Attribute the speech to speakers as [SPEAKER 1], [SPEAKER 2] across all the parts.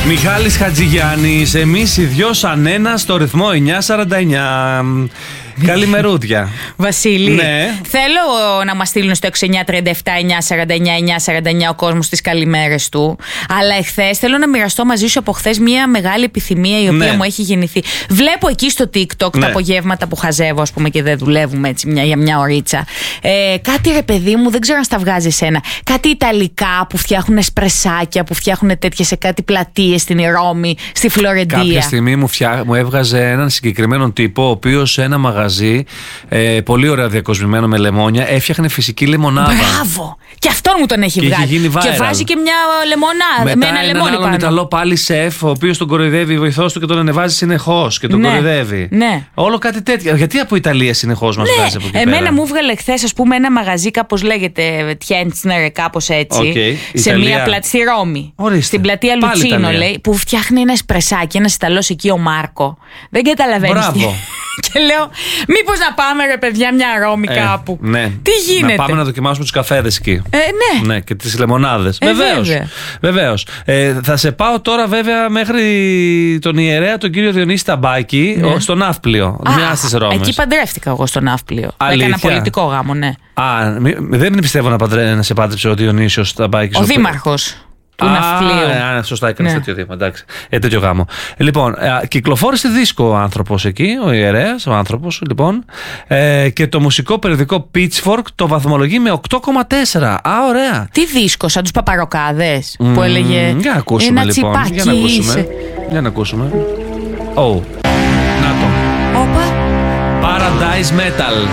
[SPEAKER 1] Μιχάλης Χατζηγιάννης, εμείς οι δυο σαν ένα στο ρυθμό 949. Καλημερούδια.
[SPEAKER 2] Βασίλη,
[SPEAKER 1] ναι.
[SPEAKER 2] Θέλω να μας στείλουν στο 6937-949-949 ο κόσμος τις καλημέρες του. Αλλά εχθές θέλω να μοιραστώ μαζί σου από χθες μια μεγάλη επιθυμία η οποία μου έχει γεννηθεί. Βλέπω εκεί στο TikTok τα απογεύματα που χαζεύω, ας πούμε, και δεν δουλεύουμε έτσι για μια ωρίτσα. Κάτι ρε παιδί μου, δεν ξέρω αν στα βγάζει εσένα. Κάτι ιταλικά που φτιάχνουν εσπρεσάκια, που φτιάχνουν τέτοιες σε κάτι πλατείες στην Ρώμη, στη Φλωρεντία.
[SPEAKER 1] Κάποια στιγμή μου έβγαζε έναν συγκεκριμένο τύπο, ο οποίος σε ένα μαγαζί, πολύ ωραία διακοσμημένο με λεμόνια, έφτιαχνε φυσική λεμονάδα.
[SPEAKER 2] Μπράβο! Και αυτόν μου τον έχει βγάλει. Και βάζει και μια λεμονάδα.
[SPEAKER 1] Μετά
[SPEAKER 2] με ένα λεμόνι
[SPEAKER 1] έναν άλλον Ιταλό πάλι σεφ, ο οποίος τον κοροϊδεύει, η βοηθός του και τον ανεβάζει συνεχώς και τον κοροϊδεύει.
[SPEAKER 2] Ναι.
[SPEAKER 1] Όλο κάτι τέτοιο. Γιατί από Ιταλία συνεχώς μας βγάζει από εκεί πέρα?
[SPEAKER 2] Εμένα μου έβγαλε χθες, ας πούμε, ένα μαγαζί, κάπως λέγεται Τιέντσνερ, κάπως έτσι. Σε μια πλατεία στη Ρώμη.
[SPEAKER 1] Ορίστε.
[SPEAKER 2] Στην πλατεία Λουτσίνο, λέει, που φτιάχνει ένα εσπρεσάκι, ένα Ιταλός εκεί, ο Μάρκο. Δεν καταλαβαίνεις.
[SPEAKER 1] Μπράβο.
[SPEAKER 2] Και λέω, μήπως να πάμε ρε παιδιά μια Ρώμη κάπου.
[SPEAKER 1] Ναι.
[SPEAKER 2] Τι γίνεται?
[SPEAKER 1] Να πάμε να δοκιμάσουμε τους καφέδες εκεί.
[SPEAKER 2] Ναι.
[SPEAKER 1] Ναι, και τις λεμονάδες. Βεβαίως. Θα σε πάω τώρα βέβαια μέχρι τον ιερέα, τον κύριο Διονύση Ταμπάκη, στο Ναύπλιο. Μια στις Ρώμες.
[SPEAKER 2] Εκεί παντρεύτηκα εγώ στο Ναύπλιο. Έκανα πολιτικό γάμο, ναι.
[SPEAKER 1] Δεν πιστεύω να σε πάντρεψε ο Διονύσιος Ταμπάκης.
[SPEAKER 2] Ο δήμαρχος του Ναυπλίου.
[SPEAKER 1] Σωστά, έκανε τέτοιο δήμα. Εντάξει. Τέτοιο γάμο. Λοιπόν, κυκλοφόρησε δίσκο ο άνθρωπος εκεί, ο ιερέας, ο άνθρωπος, λοιπόν. Και το μουσικό περιοδικό Pitchfork το βαθμολογεί με 8,4. Ωραία.
[SPEAKER 2] Τι δίσκο, σαν τους Παπαροκάδες που έλεγε.
[SPEAKER 1] Για να ακούσουμε,
[SPEAKER 2] ένα
[SPEAKER 1] λοιπόν.
[SPEAKER 2] τσιπάκι.
[SPEAKER 1] Για να ακούσουμε. Να το.
[SPEAKER 2] Όπα.
[SPEAKER 1] Paradise Metal.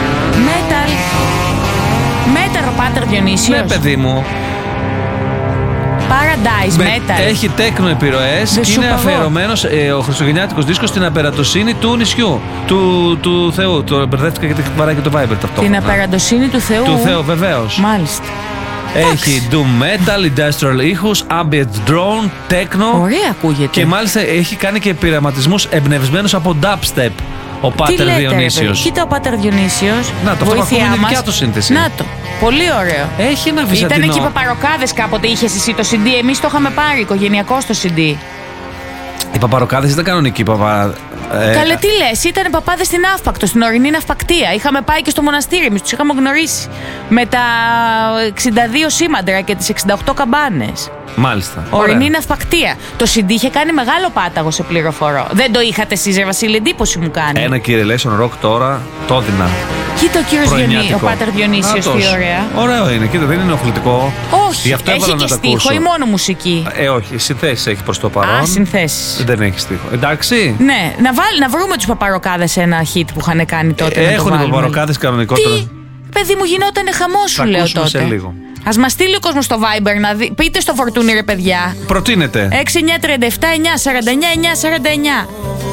[SPEAKER 2] Metal ο Πάτερ Διονύσιος.
[SPEAKER 1] Ναι, παιδί μου.
[SPEAKER 2] Paradise Metal.
[SPEAKER 1] Έχει τέκνο επιρροές και είναι αφιερωμένος ο χριστουγεννιάτικος δίσκος στην απεραντοσύνη του νησιού. Του Θεού. Το μπερδεύτηκα γιατί βαράει και το Viber ταυτόχρονα.
[SPEAKER 2] Την απεραντοσύνη του Θεού.
[SPEAKER 1] Του Θεού, βεβαίως.
[SPEAKER 2] Μάλιστα.
[SPEAKER 1] Έχει doom metal, industrial ήχους, ambient drone, techno.
[SPEAKER 2] Ωραία ακούγεται.
[SPEAKER 1] Και μάλιστα έχει κάνει και πειραματισμούς εμπνευσμένους από dubstep. Ο Πάτερ Διονύσιος.
[SPEAKER 2] Κοίτα ο Πάτερ Διονύσιος.
[SPEAKER 1] Να το ακούμε, είναι δικιά του σύνθεση.
[SPEAKER 2] Να το. Πολύ ωραίο.
[SPEAKER 1] Έχει ένα βυζαντινό.
[SPEAKER 2] Ήταν εκεί Παπαροκάδες κάποτε, είχες εσύ το CD. Εμείς το είχαμε πάρει οικογενειακό στο CD.
[SPEAKER 1] Οι Παπαροκάδες ήταν κανονικοί
[SPEAKER 2] Καλέ, τι λες, ήταν παπάδες στην Αύπακτο, στην ορεινή ναυπακτία. Είχαμε πάει και στο μοναστήρι, εμείς τους είχαμε γνωρίσει. Με τα 62 σήμαντρα και τις 68 καμπάνες.
[SPEAKER 1] Μάλιστα.
[SPEAKER 2] Ορεινή ναυπακτία. Το CD είχε κάνει μεγάλο πάταγο, σε πληροφορώ. Δεν το είχατε εσείς, ρε Βασίλη? Εντύπωση μου κάνει.
[SPEAKER 1] Ένα Kirillation Rock τώρα, το έδινα.
[SPEAKER 2] Κοίτα ο κύριος ο Πάτερ Διονύσιος, τι ωραία.
[SPEAKER 1] Ωραίο είναι, κοίτα, δεν είναι ενοχλητικό.
[SPEAKER 2] Όχι, έχει και στίχο ή μόνο μουσική?
[SPEAKER 1] Όχι, συνθέσεις έχει προς το παρόν.
[SPEAKER 2] Συνθέσεις.
[SPEAKER 1] Δεν έχει στίχο. Εντάξει.
[SPEAKER 2] Ναι, να βρούμε τους Παπαροκάδες ένα hit που είχαν κάνει τότε.
[SPEAKER 1] Έχουν οι Παπαροκάδες κανονικότερα.
[SPEAKER 2] Τι, παιδί μου, γινότανε χαμός, σου λέω τότε.
[SPEAKER 1] Σε λίγο.
[SPEAKER 2] Ας μας στείλει ο κόσμος στο Viber να δει. Πείτε στο Φορτούνι, ρε παιδιά.
[SPEAKER 1] Προτείνετε.
[SPEAKER 2] 6937 949 949.